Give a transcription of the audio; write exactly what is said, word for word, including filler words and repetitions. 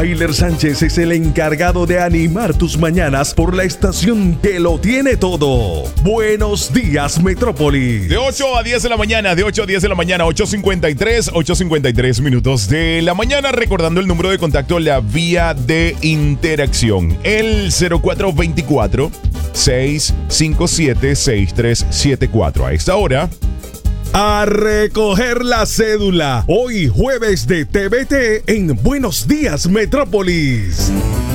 Tyler Sánchez es el encargado de animar tus mañanas por la estación que lo tiene todo. Buenos días, Metrópolis. De ocho a diez de la mañana, de ocho a diez de la mañana, ocho cincuenta y tres, ocho cincuenta y tres minutos de la mañana, recordando el número de contacto, la vía de interacción, el cero cuatro dos cuatro, seis cinco siete, seis tres siete cuatro. A esta hora, a recoger la cédula. Hoy jueves de T V T en Buenos Días, Metrópolis.